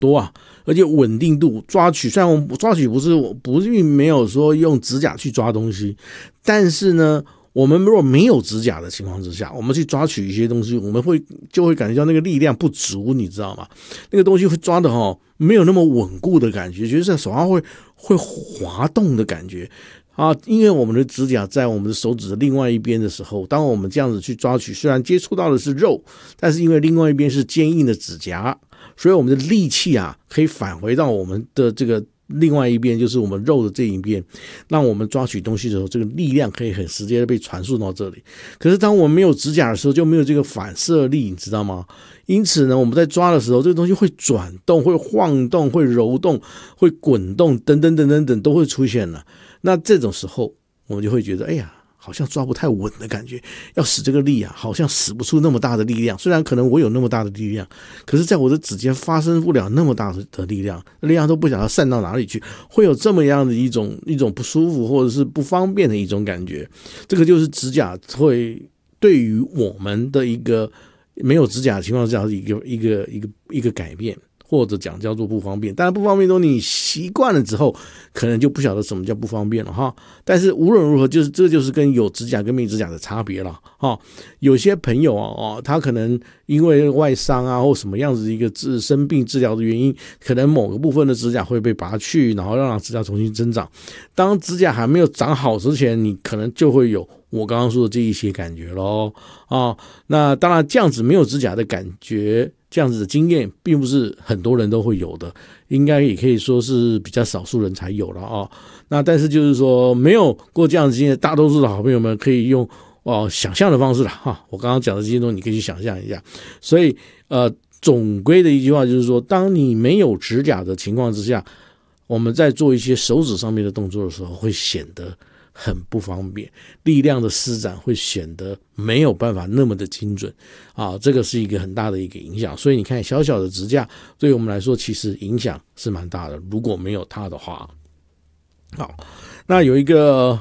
多啊，而且稳定度抓取，虽然我们抓取不是并没有说用指甲去抓东西，但是呢，我们如果没有指甲的情况之下，我们去抓取一些东西，我们就会感觉到那个力量不足，你知道吗？那个东西会抓的没有那么稳固的感觉，觉得在手上会滑动的感觉啊。因为我们的指甲在我们的手指的另外一边的时候，当我们这样子去抓取，虽然接触到的是肉，但是因为另外一边是坚硬的指甲，所以我们的力气啊可以返回到我们的这个另外一边，就是我们肉的这一边，让我们抓取东西的时候，这个力量可以很直接的被传输到这里。可是当我们没有指甲的时候，就没有这个反射力，你知道吗？因此呢，我们在抓的时候，这个东西会转动、会晃动、会揉动、会滚动，等等等等等都会出现了。那这种时候，我们就会觉得，哎呀，好像抓不太稳的感觉，要使这个力啊，好像使不出那么大的力量。虽然可能我有那么大的力量，可是在我的指尖发生不了那么大的力量，力量都不晓得散到哪里去，会有这么样的一种不舒服或者是不方便的一种感觉。这个就是指甲会对于我们的一个没有指甲的情况下一个改变，或者讲叫做不方便。当然不方便都你习惯了之后，可能就不晓得什么叫不方便了哈。但是无论如何，这就是跟有指甲跟没指甲的差别了哈。有些朋友他可能因为外伤啊或什么样子的一个生病治疗的原因，可能某个部分的指甲会被拔去，然后让指甲重新增长。当指甲还没有长好之前，你可能就会有我刚刚说的这一些感觉咯那当然这样子没有指甲的感觉，这样子的经验并不是很多人都会有的，应该也可以说是比较少数人才有了那但是就是说没有过这样子经验，大多数的好朋友们可以用想象的方式我刚刚讲的这些东西你可以去想象一下。所以总归的一句话就是说，当你没有指甲的情况之下，我们在做一些手指上面的动作的时候会显得很不方便，力量的施展会显得没有办法那么的精准这个是一个很大的一个影响。所以你看小小的指甲对于我们来说其实影响是蛮大的，如果没有它的话。好，那有一个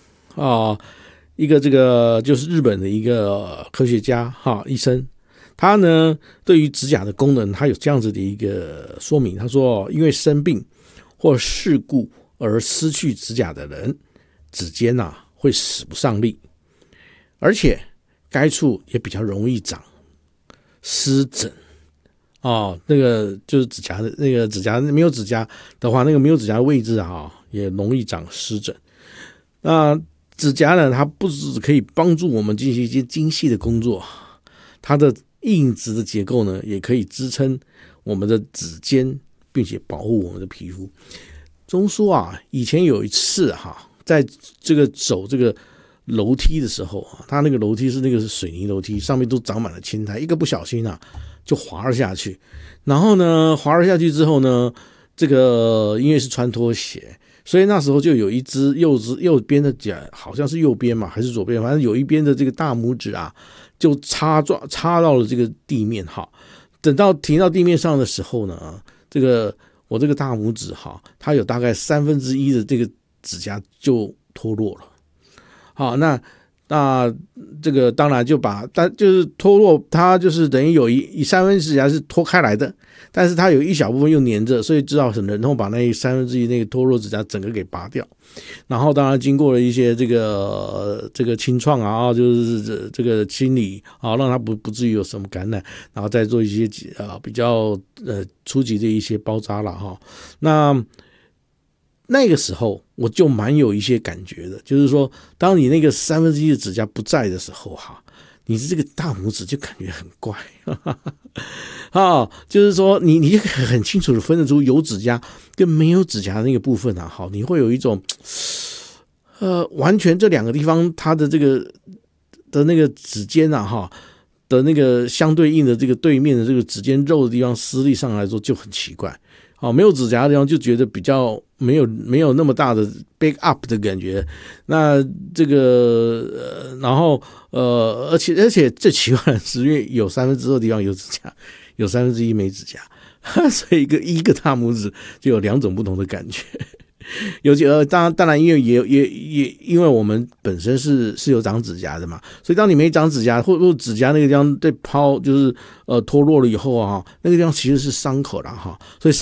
这个就是日本的一个科学家医生，他呢对于指甲的功能他有这样子的一个说明。他说因为生病或事故而失去指甲的人，指尖会使不上力，而该处也比较容易长湿疹那个就是指甲的那个指甲没有指甲的话，那个没有指甲的位置也容易长湿疹。那指甲呢，它不只可以帮助我们进行一些精细的工作，它的硬质的结构呢，也可以支撑我们的指尖，并且保护我们的皮肤。中说以前有一次在这个走这个楼梯的时候它那个楼梯是那个水泥楼梯，上面都长满了青苔，一个不小心就滑了下去。然后呢，滑了下去之后呢，这个因为是穿拖鞋，所以那时候就有一只右边的脚，好像是右边嘛还是左边，反正有一边的这个大拇指就插到了这个地面等到停到地面上的时候呢，我这个大拇指它有大概1/3的这个指甲就脱落了。那这个当然就是脱落，它就是等于有1/3指甲是脱开来的，但是它有一小部分又粘着，所以只好忍痛把那1/3那个脱落指甲整个给拔掉。然后当然经过了一些这个清创就是这个清理让它不至于有什么感染，然后再做一些比较初级的一些包扎了那个时候我就蛮有一些感觉的，就是说当你那个1/3的指甲不在的时候你的这个大拇指就感觉很怪就是说你很清楚的分得出有指甲跟没有指甲的那个部分你会有一种完全这两个地方它的这个的那个指尖的那个相对应的这个对面的这个指尖肉的地方施力上来说就很奇怪没有指甲的地方就觉得比较没有那么大的 back up 的感觉。那这个然后而且最奇怪的是，因为有2/3的地方有指甲，有1/3没指甲，所以一个大拇指就有2种不同的感觉尤其当然，因为也因为我们本身是有长指甲的嘛，所以当你没长指甲，或者指甲那个地方被就是脱落了以后啊，那个地方其实是伤口了哈，所以